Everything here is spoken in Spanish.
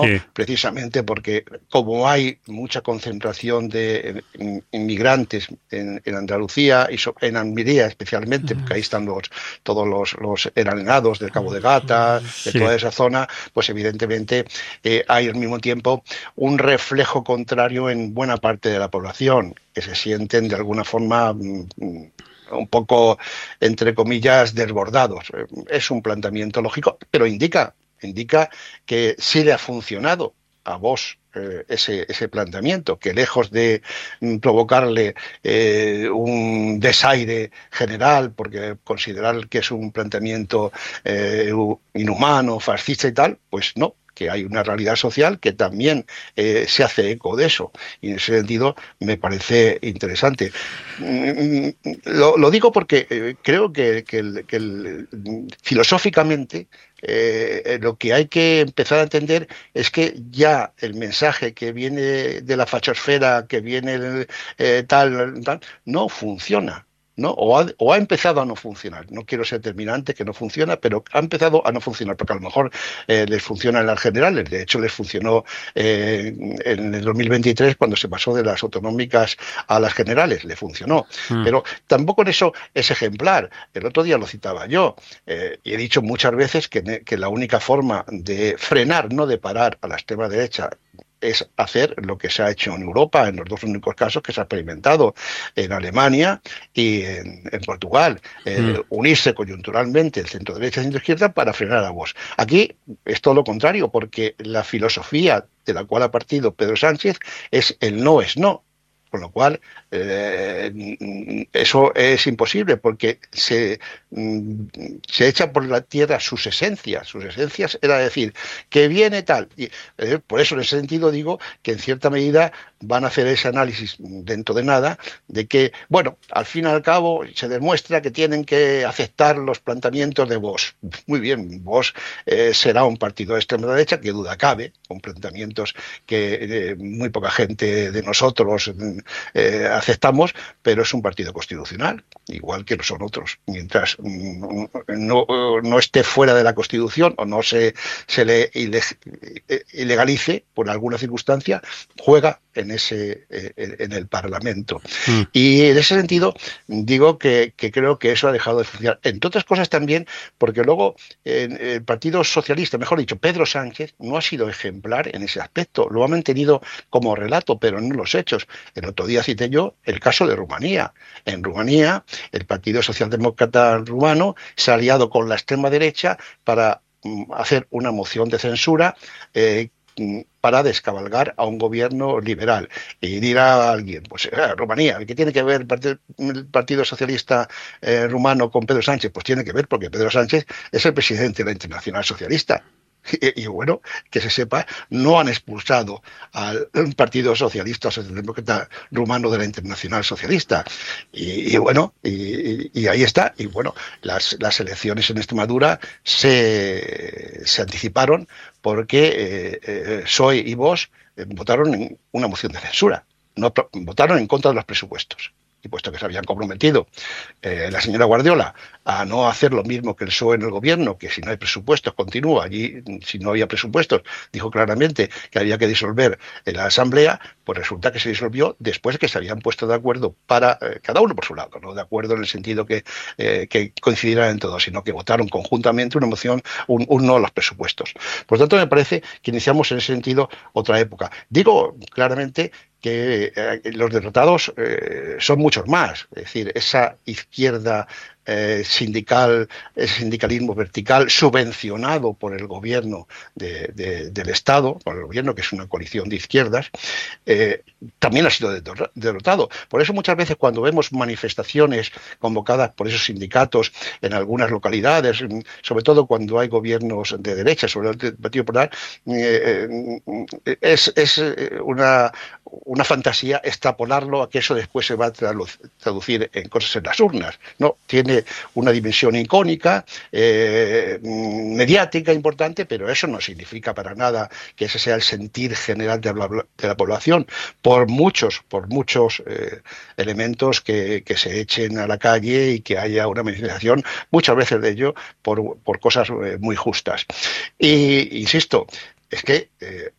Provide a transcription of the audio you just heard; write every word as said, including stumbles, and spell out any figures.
Sí. Precisamente porque como hay mucha concentración de eh, inmigrantes en, en Andalucía y so, en Almería especialmente, porque ahí están los, todos los, los enarenados del Cabo de Gata, de Sí. toda esa zona, pues evidentemente eh, hay al mismo tiempo un reflejo contrario en buena parte de la población, que se sienten de alguna forma mm, un poco, entre comillas, desbordados. Es un planteamiento lógico, pero indica indica que sí le ha funcionado a Vox eh, ese, ese planteamiento, que lejos de mm, provocarle eh, un desaire general, porque considerar que es un planteamiento eh, inhumano, fascista y tal, pues no, que hay una realidad social que también eh, se hace eco de eso. Y en ese sentido me parece interesante. Mm, Lo, lo digo porque eh, creo que, que, el, que el, filosóficamente eh, lo que hay que empezar a entender es que ya el mensaje que viene de la fachosfera, que viene eh, tal, tal, no funciona. ¿No? O, ha, o ha empezado a no funcionar. No quiero ser terminante, que no funciona, pero ha empezado a no funcionar, porque a lo mejor eh, les funciona en las generales. De hecho, les funcionó eh, en el dos mil veintitrés cuando se pasó de las autonómicas a las generales. Le funcionó. Mm. Pero tampoco en eso es ejemplar. El otro día lo citaba yo eh, y he dicho muchas veces que, que la única forma de frenar, no de parar a la extrema derecha, es hacer lo que se ha hecho en Europa, en los dos únicos casos que se ha experimentado, en Alemania y en, en Portugal, Mm. eh, unirse coyunturalmente el centro derecha y centro izquierda para frenar a Vox. Aquí es todo lo contrario, porque la filosofía de la cual ha partido Pedro Sánchez es el no es no. Con lo cual, eh, eso es imposible porque se, se echa por la tierra sus esencias. Sus esencias era decir, que viene tal. Y, eh, por eso, en ese sentido, digo que en cierta medida van a hacer ese análisis dentro de nada de que, bueno, al fin y al cabo se demuestra que tienen que aceptar los planteamientos de Vox. Muy bien, Vox eh, será un partido de extrema derecha, que duda cabe, con planteamientos que eh, muy poca gente de nosotros eh, aceptamos, pero es un partido constitucional, igual que lo son otros. Mientras no, no, no esté fuera de la Constitución o no se, se le ilegalice por alguna circunstancia, juega en ese en el Parlamento. Mm. Y en ese sentido digo que, que creo que eso ha dejado de funcionar. Entre otras cosas también porque luego en el Partido Socialista, mejor dicho, Pedro Sánchez, no ha sido ejemplar en ese aspecto. Lo ha mantenido como relato, pero no los hechos. El otro día cité yo el caso de Rumanía. En Rumanía, el Partido Socialdemócrata rumano se ha aliado con la extrema derecha para mm, hacer una moción de censura eh, para descabalgar a un gobierno liberal. Y dirá alguien, pues eh, Rumanía, ¿qué tiene que ver el Partido, el partido Socialista eh, rumano con Pedro Sánchez? Pues tiene que ver porque Pedro Sánchez es el presidente de la Internacional Socialista. Y, y bueno, que se sepa, no han expulsado al Partido Socialista o Socialdemócrata rumano de la Internacional Socialista. Y, y bueno, y, y ahí está. Y bueno, las, las elecciones en Extremadura se, se anticiparon porque eh, eh, P S O E y Vox eh, votaron en una moción de censura. No, votaron en contra de los presupuestos. Y puesto que se habían comprometido eh, la señora Guardiola a no hacer lo mismo que el P S O E en el gobierno, que si no hay presupuestos continúa, allí si no había presupuestos, dijo claramente que había que disolver la Asamblea, pues resulta que se disolvió después de que se habían puesto de acuerdo para, eh, cada uno por su lado, no de acuerdo en el sentido que, eh, que coincidieran en todo, sino que votaron conjuntamente una moción, un, un no a los presupuestos. Por lo tanto, me parece que iniciamos en ese sentido otra época. Digo claramente que eh, los derrotados eh, son muchos más, es decir, esa izquierda eh, sindical, ese sindicalismo vertical subvencionado por el gobierno de, de, del Estado, por el gobierno que es una coalición de izquierdas, eh, también ha sido derrotado. Por eso muchas veces cuando vemos manifestaciones convocadas por esos sindicatos en algunas localidades, sobre todo cuando hay gobiernos de derecha, sobre el Partido Popular, eh, es, es una una fantasía extrapolarlo a que eso después se va a traducir en cosas en las urnas. No, tiene una dimensión icónica, eh, mediática importante, pero eso no significa para nada que ese sea el sentir general de la, de la población, por muchos, por muchos eh, elementos que, que se echen a la calle y que haya una manifestación, muchas veces de ello por, por cosas eh, muy justas. Y insisto, es que eh,